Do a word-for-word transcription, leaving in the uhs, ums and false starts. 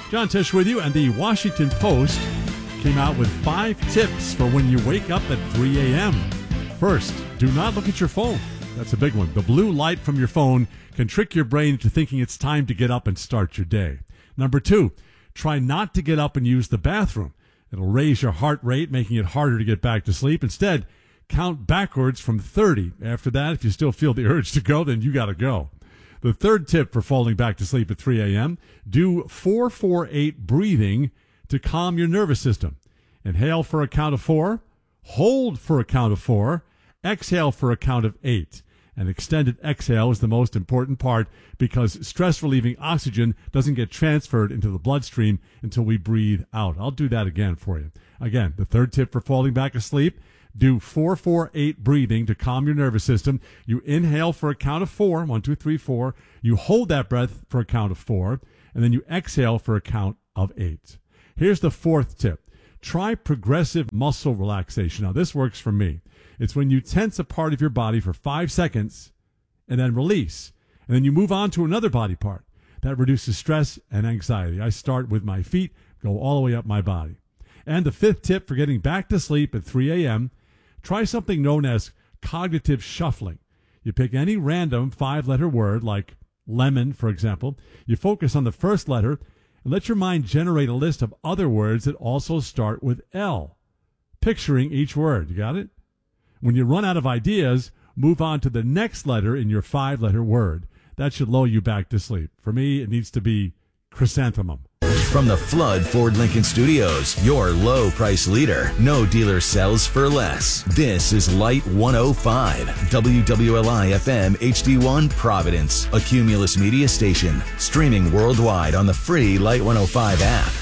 John Tisch with you, and the Washington Post came out with five tips for when you wake up at three a.m. First, do not look at your phone. That's a big one. The blue light from your phone can trick your brain into thinking it's time to get up and start your day. Number two, try not to get up and use the bathroom. It'll raise your heart rate, making it harder to get back to sleep. Instead, count backwards from thirty. After that, if you still feel the urge to go, then you got to go. The third tip for falling back to sleep at three a.m., do four four eight breathing to calm your nervous system. Inhale for a count of four, hold for a count of four, exhale for a count of eight. An extended exhale is the most important part because stress-relieving oxygen doesn't get transferred into the bloodstream until we breathe out. I'll do that again for you. Again, the third tip for falling back asleep, do four four eight breathing to calm your nervous system. You inhale for a count of four, one, two, three, four. You hold that breath for a count of four, and then you exhale for a count of eight. Here's the fourth tip. Try progressive muscle relaxation. Now, this works for me. It's when you tense a part of your body for five seconds and then release, and then you move on to another body part. That reduces stress and anxiety. I start with my feet, go all the way up my body. And the fifth tip for getting back to sleep at three a.m., try something known as cognitive shuffling. You pick any random five-letter word, like lemon, for example. You focus on the first letter and let your mind generate a list of other words that also start with L, picturing each word. You got it? When you run out of ideas, move on to the next letter in your five-letter word. That should lull you back to sleep. For me, it needs to be chrysanthemum. From the Flood Ford Lincoln Studios, your low price leader. No dealer sells for less. This is Light one oh five, W W L I F M H D one Providence, a Cumulus media station. Streaming worldwide on the free Light one oh five app.